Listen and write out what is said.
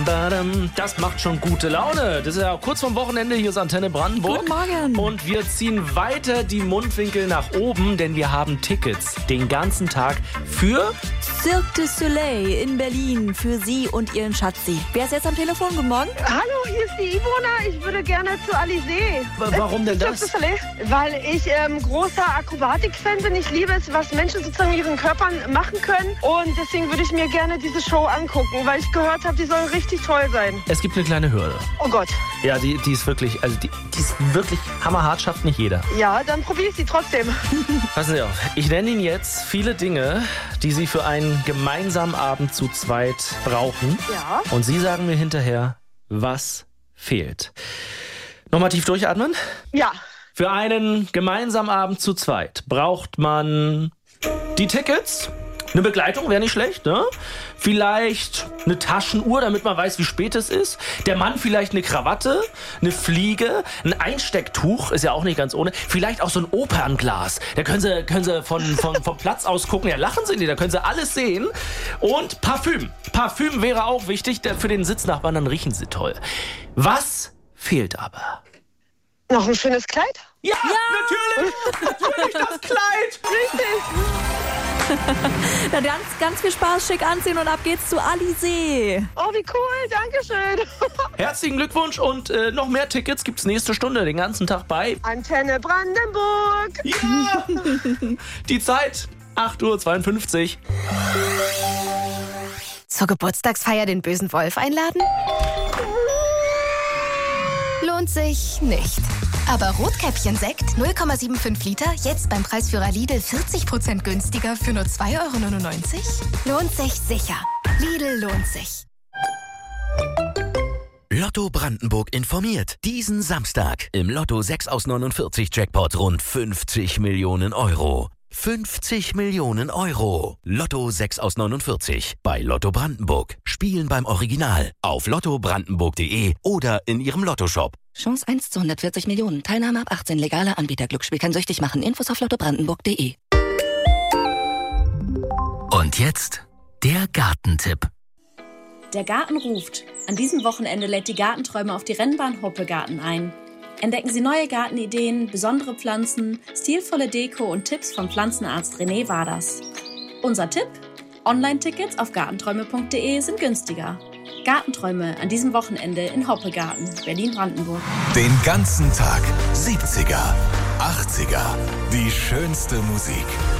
Das macht schon gute Laune. Das ist ja kurz vorm Wochenende. Hier ist Antenne Brandenburg. Guten Morgen. Und wir ziehen weiter die Mundwinkel nach oben, denn wir haben Tickets den ganzen Tag für Cirque du Soleil in Berlin für Sie und Ihren Schatzi. Wer ist jetzt am Telefon? Guten Morgen. Hallo, hier ist die Ivona. Ich würde gerne zu Alizé. Warum denn das? Cirque du Soleil, weil ich großer Akrobatik-Fan bin. Ich liebe es, was Menschen sozusagen mit ihren Körpern machen können. Und deswegen würde ich mir gerne diese Show angucken, weil ich gehört habe, die soll richtig toll sein. Es gibt eine kleine Hürde. Oh Gott. Ja, die ist wirklich, also die ist wirklich hammerhart, schafft nicht jeder. Ja, dann probiere ich sie trotzdem. Passen Sie auf, ich nenne Ihnen jetzt viele Dinge, die Sie für einen gemeinsamen Abend zu zweit brauchen. Ja. Und Sie sagen mir hinterher, was fehlt. Nochmal tief durchatmen. Ja. Für einen gemeinsamen Abend zu zweit braucht man die Tickets. Eine Begleitung wäre nicht schlecht, ne? Vielleicht eine Taschenuhr, damit man weiß, wie spät es ist. Der Mann vielleicht eine Krawatte, eine Fliege, ein Einstecktuch, ist ja auch nicht ganz ohne. Vielleicht auch so ein Opernglas. Da können Sie vom Platz aus gucken. Ja, lachen Sie nicht, da können Sie alles sehen. Und Parfüm. Parfüm wäre auch wichtig, denn für den Sitznachbarn, dann riechen Sie toll. Was fehlt aber? Noch ein schönes Kleid? Ja, natürlich! Natürlich das Kleid! Richtig. Na, ganz viel Spaß, schick anziehen und ab geht's zu Alizé. Oh, wie cool. Dankeschön. Herzlichen Glückwunsch und noch mehr Tickets gibt's nächste Stunde den ganzen Tag bei Antenne Brandenburg. Ja! Die Zeit 8:52 Uhr. Zur Geburtstagsfeier den bösen Wolf einladen? Lohnt sich nicht. Aber Rotkäppchen-Sekt 0,75 Liter, jetzt beim Preisführer Lidl 40% günstiger für nur 2,99 €? Lohnt sich sicher. Lidl lohnt sich. Lotto Brandenburg informiert. Diesen Samstag im Lotto 6 aus 49 Jackpot rund 50 Millionen Euro. 50 Millionen Euro. Lotto 6 aus 49 bei Lotto Brandenburg. Spielen beim Original auf lottobrandenburg.de oder in Ihrem Lottoshop. Chance 1 zu 140 Millionen. Teilnahme ab 18. Legaler Anbieter. Glücksspiel kann süchtig machen. Infos auf lottobrandenburg.de. Und jetzt der Gartentipp. Der Garten ruft. An diesem Wochenende lädt die Gartenträume auf die Rennbahn Hoppegarten ein. Entdecken Sie neue Gartenideen, besondere Pflanzen, stilvolle Deko und Tipps vom Pflanzenarzt René Waders. Unser Tipp? Online-Tickets auf gartenträume.de sind günstiger. Gartenträume an diesem Wochenende in Hoppegarten, Berlin-Brandenburg. Den ganzen Tag 70er, 80er, die schönste Musik.